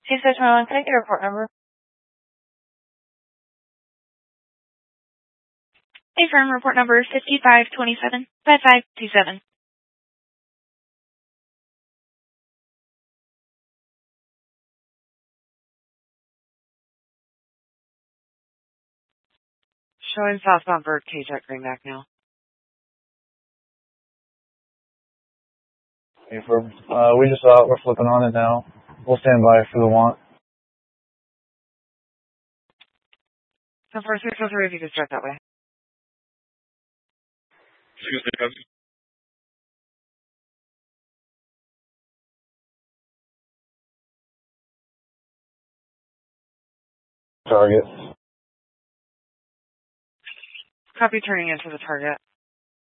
C611, can I get a report number? Hey, firm report number 5527-5527. Showing southbound Birdcage at Greenback now. Hey, firm. We just saw it. We're flipping on it now. We'll stand by for the want. So for 603, if you could start that way. 603. Target. Copy, turning into the target.